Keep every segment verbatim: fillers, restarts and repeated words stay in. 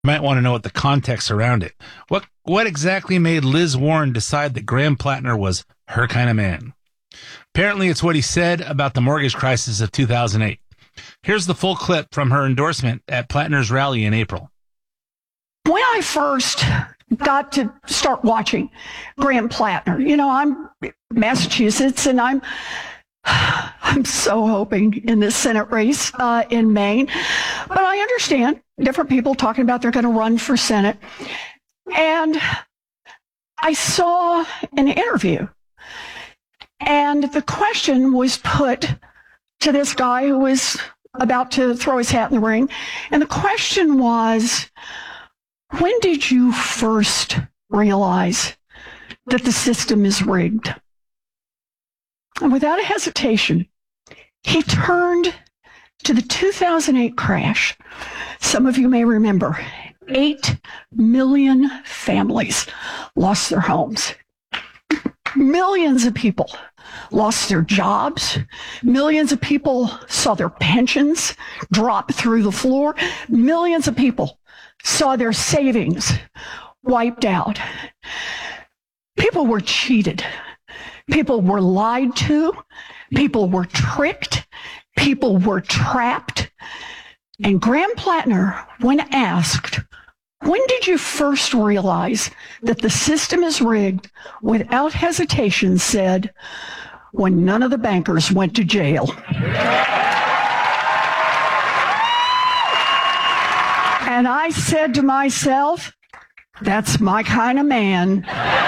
You might want to know what the context around it. What what exactly made Liz Warren decide that Graham Plattner was her kind of man? Apparently, it's what he said about the mortgage crisis of two thousand eight. Here's the full clip from her endorsement at Plattner's rally in April. When I first got to start watching Graham Plattner, you know, I'm Massachusetts, and I'm I'm so hoping in this Senate race uh, in Maine. But I understand different people talking about they're going to run for Senate. And I saw an interview, and the question was put to this guy who was about to throw his hat in the ring. And the question was, when did you first realize that the system is rigged? And without a hesitation, he turned to the two thousand eight crash. Some of you may remember, eight million families lost their homes. Millions of people lost their jobs. Millions of people saw their pensions drop through the floor. Millions of people saw their savings wiped out. People were cheated. People were lied to. People were tricked. People were trapped. And Graham Plattner, when asked, when did you first realize that the system is rigged, without hesitation said, when none of the bankers went to jail. And I said to myself, that's my kind of man.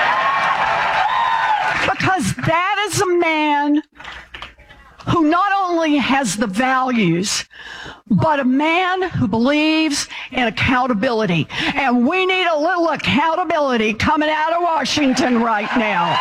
Because that is a man who not only has the values, but a man who believes in accountability. And we need a little accountability coming out of Washington right now.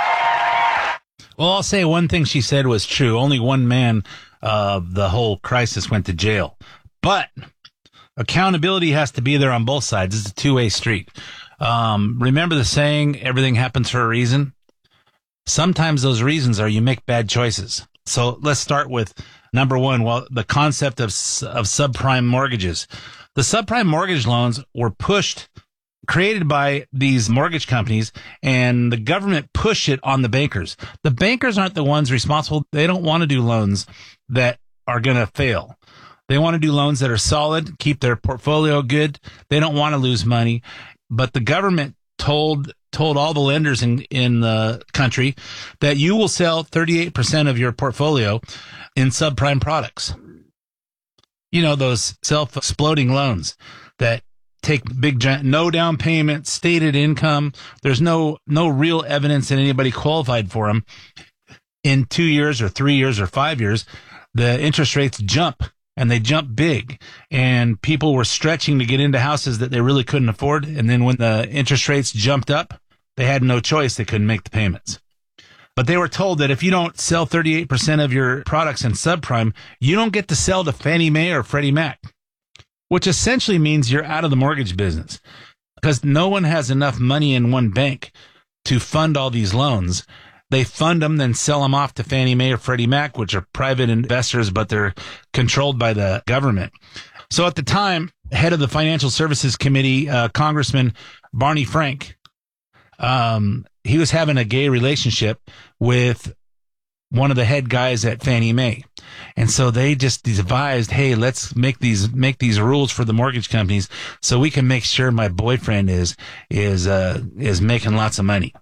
Well, I'll say one thing she said was true. Only one man of uh, the whole crisis went to jail. But accountability has to be there on both sides. It's a two-way street. Um, remember the saying, everything happens for a reason? Sometimes those reasons are you make bad choices. So let's start with number one. Well, the concept of of subprime mortgages. The subprime mortgage loans were pushed, created by these mortgage companies, and the government pushed it on the bankers. The bankers aren't the ones responsible. They don't want to do loans that are going to fail. They want to do loans that are solid, keep their portfolio good. They don't want to lose money. But the government told told all the lenders in, in the country that you will sell thirty-eight percent of your portfolio in subprime products. You know, those self-exploding loans that take big, giant, no down payment, stated income. There's no, no real evidence that anybody qualified for them. In two years or three years or five years, the interest rates jump. And they jumped big, and people were stretching to get into houses that they really couldn't afford. And then when the interest rates jumped up, they had no choice. They couldn't make the payments. But they were told that if you don't sell thirty-eight percent of your products in subprime, you don't get to sell to Fannie Mae or Freddie Mac, which essentially means you're out of the mortgage business because no one has enough money in one bank to fund all these loans. They fund them, then sell them off to Fannie Mae or Freddie Mac, which are private investors, but they're controlled by the government. So at the time, head of the Financial Services Committee, uh, Congressman Barney Frank, um, he was having a gay relationship with one of the head guys at Fannie Mae. And so they just devised, hey, let's make these make these rules for the mortgage companies so we can make sure my boyfriend is is uh, is making lots of money.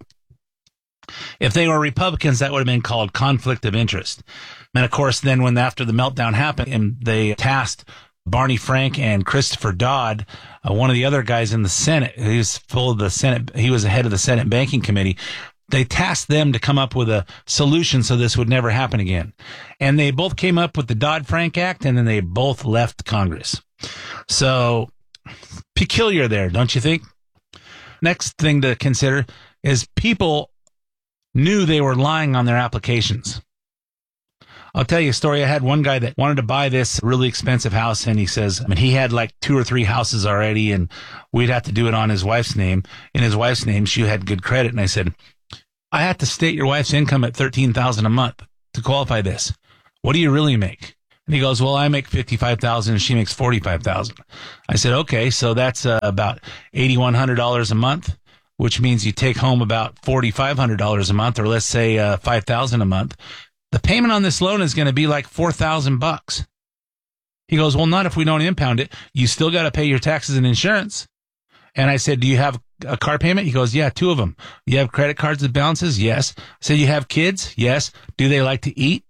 If they were Republicans, that would have been called conflict of interest. And of course, then when after the meltdown happened, and they tasked Barney Frank and Christopher Dodd, uh, one of the other guys in the Senate, he was full of the Senate, he was the head of the Senate Banking Committee. They tasked them to come up with a solution so this would never happen again. And they both came up with the Dodd-Frank Act, and then they both left Congress. So peculiar there, don't you think? Next thing to consider is people knew they were lying on their applications. I'll tell you a story. I had one guy that wanted to buy this really expensive house, and he says, I mean, he had like two or three houses already, and we'd have to do it on his wife's name. In his wife's name, she had good credit. And I said, I have to state your wife's income at thirteen thousand dollars a month to qualify this. What do you really make? And he goes, well, I make fifty-five thousand dollars and she makes forty-five thousand dollars. I said, okay, so that's uh, about eight thousand one hundred dollars a month, which means you take home about four thousand five hundred dollars a month, or let's say uh, five thousand dollars a month. The payment on this loan is going to be like four thousand bucks. He goes, well, not if we don't impound it. You still got to pay your taxes and insurance. And I said, do you have a car payment? He goes, yeah, two of them. You have credit cards with balances? Yes. I said, you have kids? Yes. Do they like to eat?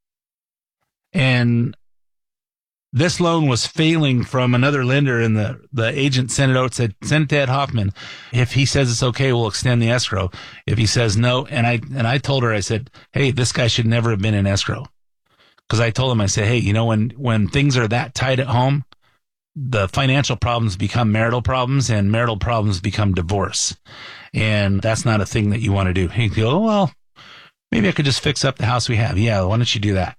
And this loan was failing from another lender, and the, the agent sent it out, said, send it to Ed Hoffman. If he says it's okay, we'll extend the escrow. If he says no, and I, and I told her, I said, hey, this guy should never have been in escrow. Cause I told him, I said, hey, you know, when, when things are that tight at home, the financial problems become marital problems, and marital problems become divorce. And that's not a thing that you want to do. He goes, oh, well, maybe I could just fix up the house we have. Yeah, why don't you do that?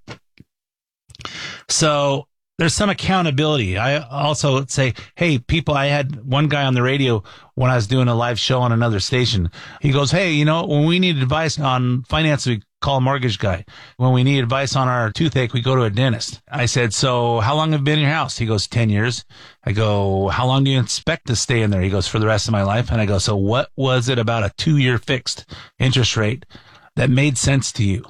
So there's some accountability. I also say, hey, people, I had one guy on the radio when I was doing a live show on another station. He goes, hey, you know, when we need advice on finance, we call a mortgage guy. When we need advice on our toothache, we go to a dentist. I said, so how long have you been in your house? He goes, ten years. I go, how long do you expect to stay in there? He goes, for the rest of my life. And I go, so what was it about a two-year fixed interest rate that made sense to you?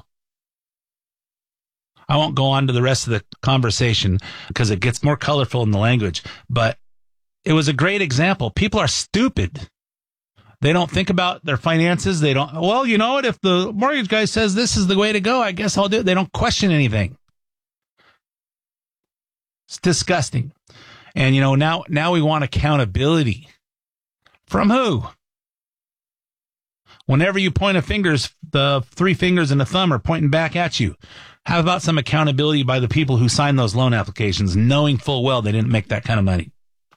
I won't go on to the rest of the conversation because it gets more colorful in the language, but it was a great example. People are stupid. They don't think about their finances. They don't, well, you know what? If the mortgage guy says this is the way to go, I guess I'll do it. They don't question anything. It's disgusting. And, you know, now, now we want accountability. From who? Whenever you point a fingers, the three fingers and the thumb are pointing back at you. How about some accountability by the people who signed those loan applications, knowing full well they didn't make that kind of money?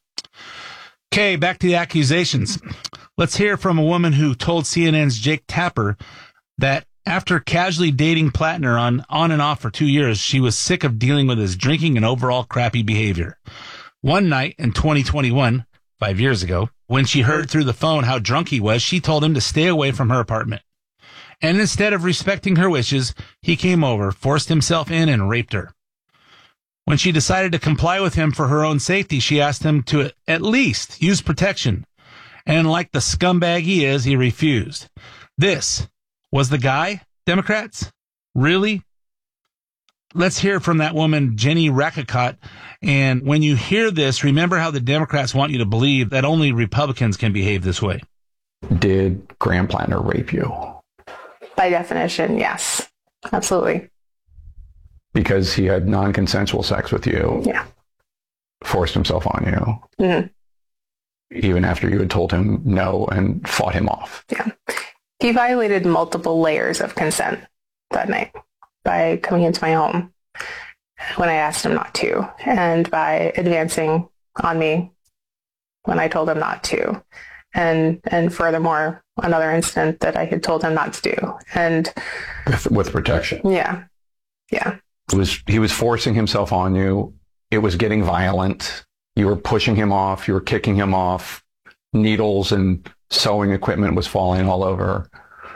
Okay, back to the accusations. Let's hear from a woman who told C N N's Jake Tapper that after casually dating Plattner on, on and off for two years, she was sick of dealing with his drinking and overall crappy behavior. One night in twenty twenty-one, five years ago, when she heard through the phone how drunk he was, she told him to stay away from her apartment. And instead of respecting her wishes, he came over, forced himself in, and raped her. When she decided to comply with him for her own safety, she asked him to at least use protection. And like the scumbag he is, he refused. This was the guy, Democrats? Really? Let's hear from that woman, Jenny Rakicot. And when you hear this, remember how the Democrats want you to believe that only Republicans can behave this way. Did Graham Plattner rape you? By definition, yes. Absolutely. Because he had non-consensual sex with you. Yeah. Forced himself on you. Mm-hmm. Even after you had told him no and fought him off. Yeah. He violated multiple layers of consent that night by coming into my home when I asked him not to, and by advancing on me when I told him not to. And and furthermore, another incident that I had told him not to do. And with, with protection. Yeah. Yeah. It was he was forcing himself on you. It was getting violent. You were pushing him off. You were kicking him off. Needles and sewing equipment was falling all over.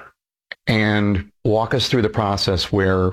And walk us through the process where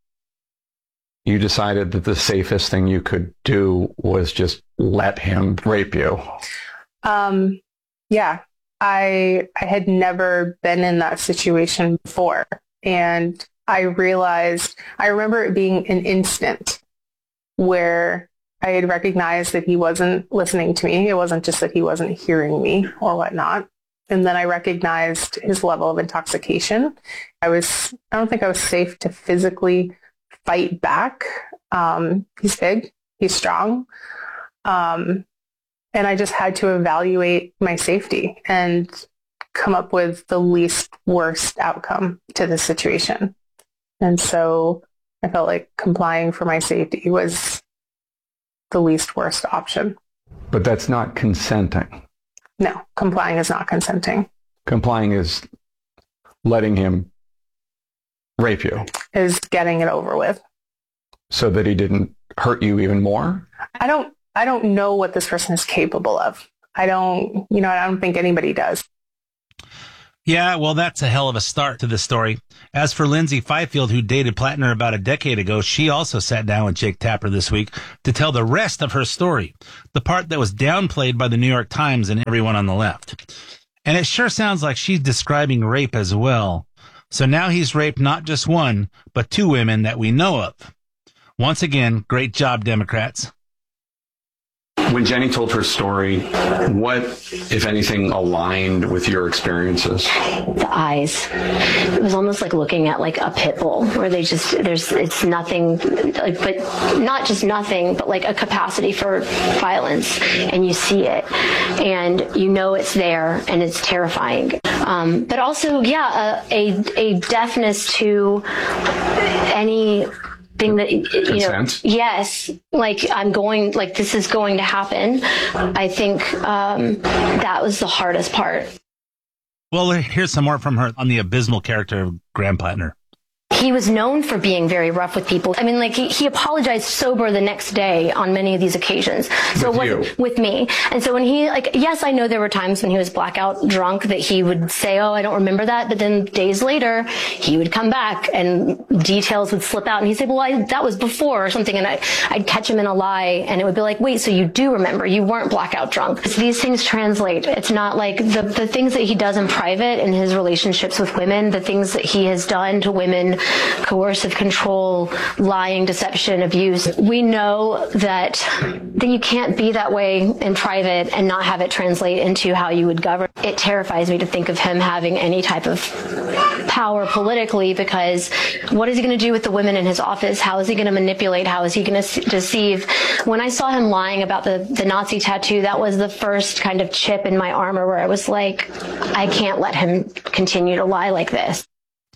you decided that the safest thing you could do was just let him rape you. Um, yeah, I I had never been in that situation before. And I realized, I remember it being an instant where I had recognized that he wasn't listening to me. It wasn't just that he wasn't hearing me or whatnot. And then I recognized his level of intoxication. I was, I don't think I was safe to physically fight back. Um, he's big, he's strong. Um, and I just had to evaluate my safety and come up with the least worst outcome to the situation. And so I felt like complying for my safety was the least worst option. But that's not consenting. No, complying is not consenting. Complying is letting him rape you. Is getting it over with. So that he didn't hurt you even more? I don't I don't know what this person is capable of. I don't, you know, I don't think anybody does. Yeah, well, that's a hell of a start to the story. As for Lindsay Fifield, who dated Plattner about a decade ago, she also sat down with Jake Tapper this week to tell the rest of her story, the part that was downplayed by the New York Times and everyone on the left. And it sure sounds like she's describing rape as well. So now he's raped not just one, but two women that we know of. Once again, great job, Democrats. When Jenny told her story, what, if anything, aligned with your experiences? The eyes. It was almost like looking at like a pit bull where they just, there's, it's nothing, like, but not just nothing, but like a capacity for violence. And you see it and you know it's there and it's terrifying. Um, but also, yeah, a, a, a deafness to any thing that, you Consent? know, yes, like I'm going, like this is going to happen. I think um, that was the hardest part. Well, here's some more from her on the abysmal character of Graham Plattner. He was known for being very rough with people. I mean, like, he, he apologized sober the next day on many of these occasions. So With it you. wasn't with me. And so when he, like, yes, I know there were times when he was blackout drunk that he would say, oh, I don't remember that. But then days later, he would come back and details would slip out. And he'd say, well, I, that was before or something. And I, I'd catch him in a lie. And it would be like, wait, so you do remember. You weren't blackout drunk. So these things translate. It's not like the, the things that he does in private in his relationships with women, the things that he has done to women, coercive control, lying, deception, abuse. We know that, that you can't be that way in private and not have it translate into how you would govern. It terrifies me to think of him having any type of power politically, because what is he going to do with the women in his office? How is he going to manipulate? How is he going to deceive? When I saw him lying about the, the Nazi tattoo, that was the first kind of chip in my armor where I was like, I can't let him continue to lie like this.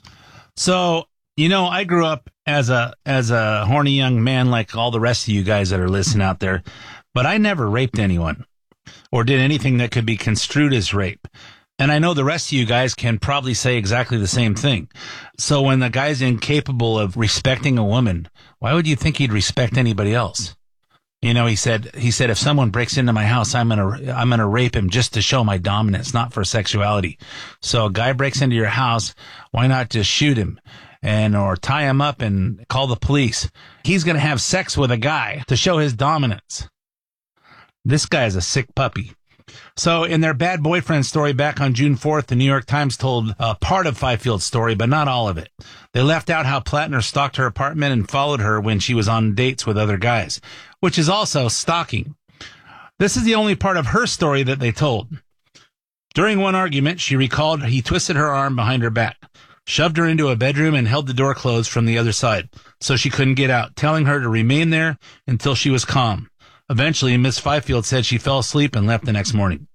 So, you know, I grew up as a as a horny young man like all the rest of you guys that are listening out there, but I never raped anyone or did anything that could be construed as rape. And I know the rest of you guys can probably say exactly the same thing. So when the guy's incapable of respecting a woman, why would you think he'd respect anybody else? You know, he said, he said, if someone breaks into my house, I'm going to, I'm going to rape him just to show my dominance, not for sexuality. So a guy breaks into your house, why not just shoot him and, or tie him up and call the police? He's going to have sex with a guy to show his dominance. This guy's a sick puppy. So in their bad boyfriend story back on June fourth, the New York Times told uh, part of Fifield's story, but not all of it. They left out how Plattner stalked her apartment and followed her when she was on dates with other guys, which is also stalking. This is the only part of her story that they told. During one argument, she recalled he twisted her arm behind her back, shoved her into a bedroom, and held the door closed from the other side so she couldn't get out, telling her to remain there until she was calm. Eventually, Miss Fifield said she fell asleep and left the next morning.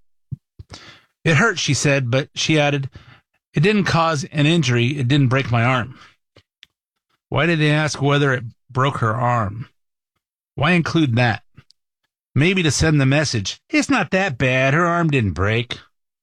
It hurt, she said, but she added, it didn't cause an injury. It didn't break my arm. Why did they ask whether it broke her arm? Why include that? Maybe to send the message, it's not that bad. Her arm didn't break.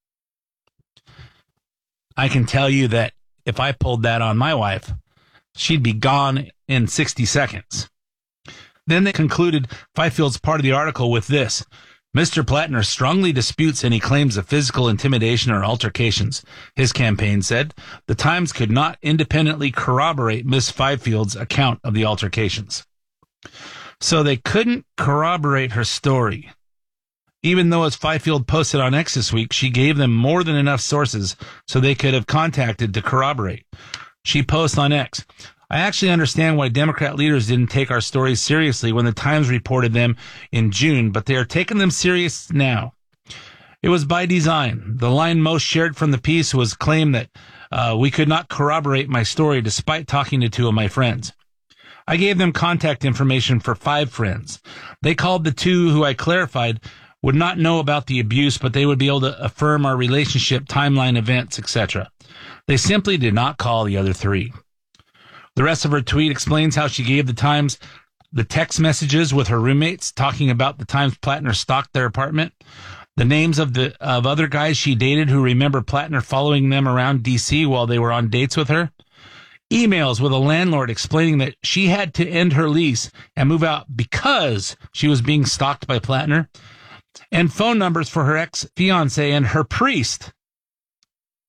I can tell you that if I pulled that on my wife, she'd be gone in sixty seconds. Then they concluded Fifield's part of the article with this. Mister Plattner strongly disputes any claims of physical intimidation or altercations. His campaign said the Times could not independently corroborate Miss Fifield's account of the altercations. So they couldn't corroborate her story. Even though, as Fifield posted on X this week, she gave them more than enough sources so they could have contacted to corroborate. She posts on X, I actually understand why Democrat leaders didn't take our stories seriously when the Times reported them in June, but they are taking them serious now. It was by design. The line most shared from the piece was claim that uh, we could not corroborate my story despite talking to two of my friends. I gave them contact information for five friends. They called the two who I clarified would not know about the abuse, but they would be able to affirm our relationship, timeline, events, et cetera. They simply did not call the other three. The rest of her tweet explains how she gave the Times the text messages with her roommates talking about the times Plattner stalked their apartment, the names of the of other guys she dated who remember Plattner following them around D C while they were on dates with her, emails with a landlord explaining that she had to end her lease and move out because she was being stalked by Plattner, and phone numbers for her ex-fiancé and her priest.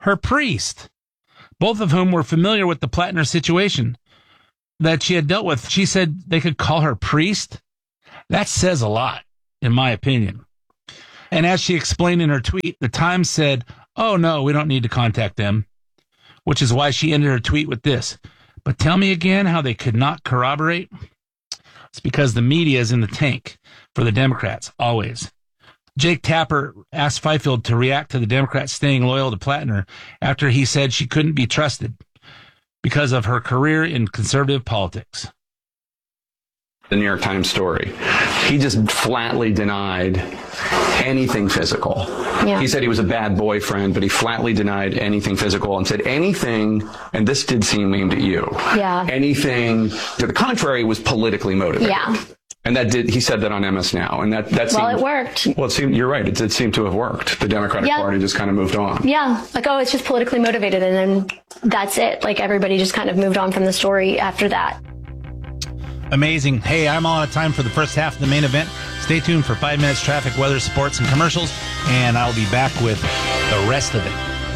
her priest, both of whom were familiar with the Plattner situation that she had dealt with. She said they could call her priest. That says a lot, in my opinion. And as she explained in her tweet, the Times said, oh, no, we don't need to contact them, which is why she ended her tweet with this. But tell me again how they could not corroborate. It's because the media is in the tank for the Democrats, always. Jake Tapper asked Fifield to react to the Democrats staying loyal to Plattner after he said she couldn't be trusted because of her career in conservative politics. The New York Times story. He just flatly denied anything physical. Yeah. He said he was a bad boyfriend, but he flatly denied anything physical and said anything, and this did seem aimed at you. Yeah. Anything to the contrary was politically motivated. Yeah. And that did, he said that on M S Now, and that, that seemed, well, it worked. Well, it seemed, you're right, it did seem to have worked. The Democratic yeah. Party just kind of moved on. Yeah, like, oh, it's just politically motivated, and then that's it. Like, everybody just kind of moved on from the story after that. Amazing. Hey, I'm all out of time for the first half of the main event. Stay tuned for five minutes traffic, weather, sports, and commercials, and I'll be back with the rest of it.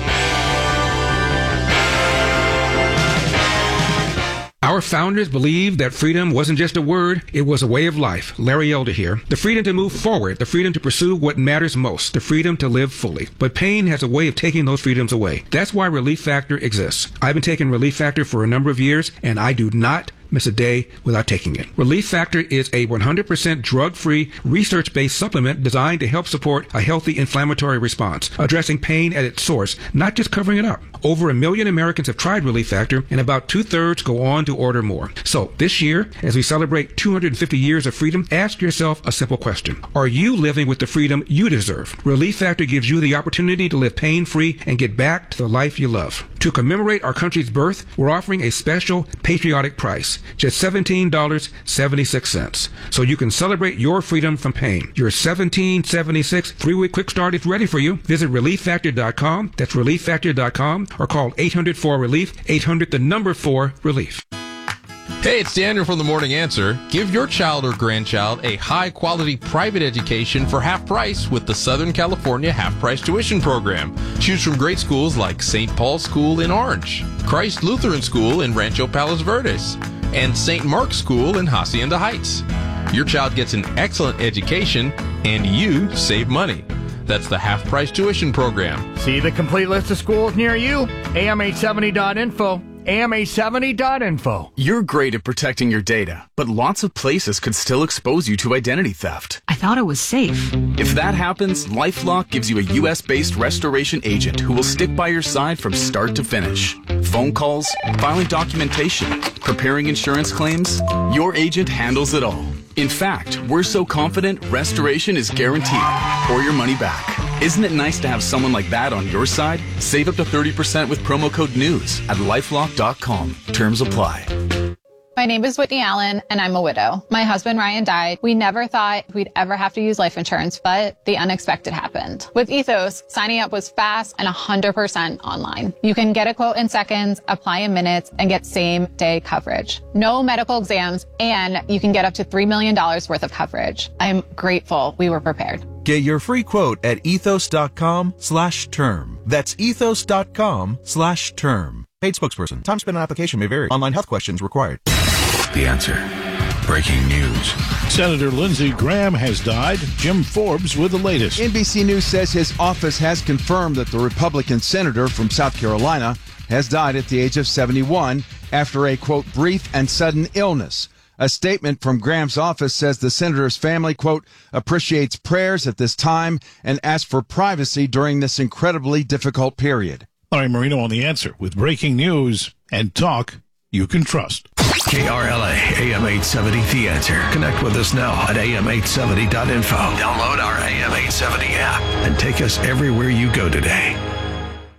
Our founders believed that freedom wasn't just a word, it was a way of life. Larry Elder here. The freedom to move forward, the freedom to pursue what matters most, the freedom to live fully. But pain has a way of taking those freedoms away. That's why Relief Factor exists. I've been taking Relief Factor for a number of years, and I do not miss a day without taking it. Relief Factor is a one hundred percent drug-free, research-based supplement designed to help support a healthy inflammatory response, addressing pain at its source, not just covering it up. Over a million Americans have tried Relief Factor, and about two-thirds go on to order more. So this year, as we celebrate two hundred fifty years of freedom, ask yourself a simple question. Are you living with the freedom you deserve? Relief Factor gives you the opportunity to live pain-free and get back to the life you love. To commemorate our country's birth, we're offering a special patriotic price, just seventeen dollars and seventy-six cents. So you can celebrate your freedom from pain. Your seventeen seventy-six three-week quick start is ready for you. Visit relief factor dot com. That's relief factor dot com, or call eight hundred four relief, eight hundred the number four relief. Hey, it's Daniel from The Morning Answer. Give your child or grandchild a high-quality private education for half price with the Southern California Half-Price Tuition Program. Choose from great schools like Saint Paul's School in Orange, Christ Lutheran School in Rancho Palos Verdes, and Saint Mark's School in Hacienda Heights. Your child gets an excellent education, and you save money. That's the Half-Price Tuition Program. See the complete list of schools near you? A M eight seventy dot info. A M eight seventy dot info. You're great at protecting your data, but lots of places could still expose you to identity theft. I thought it was safe. If that happens, LifeLock gives you a U S-based restoration agent who will stick by your side from start to finish. Phone calls, filing documentation, preparing insurance claims, your agent handles it all. In fact, we're so confident restoration is guaranteed or your money back. Isn't it nice to have someone like that on your side? Save up to thirty percent with promo code NEWS at lifelock dot com. Terms apply. My name is Whitney Allen, and I'm a widow. My husband, Ryan, died. We never thought we'd ever have to use life insurance, but the unexpected happened. With Ethos, signing up was fast and one hundred percent online. You can get a quote in seconds, apply in minutes, and get same-day coverage. No medical exams, and you can get up to three million dollars worth of coverage. I'm grateful we were prepared. Get your free quote at ethos dot com slash term. That's ethos dot com slash term. Paid spokesperson. Time spent on application may vary. Online health questions required. The Answer. Breaking news. Senator Lindsey Graham has died. Jim Forbes with the latest. N B C News says his office has confirmed that the Republican senator from South Carolina has died at the age of seventy-one after a, quote, brief and sudden illness. A statement from Graham's office says the senator's family, quote, appreciates prayers at this time and asks for privacy during this incredibly difficult period. Larry Marino on The Answer with breaking news and talk you can trust. K R L A, A M eight seventy, The Answer. Connect with us now at A M eight seventy dot info. Download our A M eight seventy app and take us everywhere you go today.